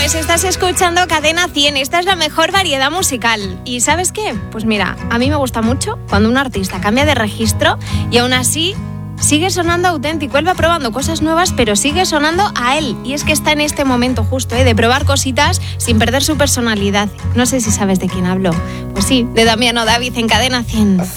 tardes, estás escuchando Cadena 100. Esta es la mejor variedad musical. ¿Y sabes qué? Pues mira, a mí me gusta mucho cuando un artista cambia de registro y aún así sigue sonando auténtico. Él va probando cosas nuevas, pero sigue sonando a él. Y es que está en este momento justo, de probar cositas sin perder su personalidad. No sé si sabes de quién hablo. Pues sí, de Damiano David en Cadena 100.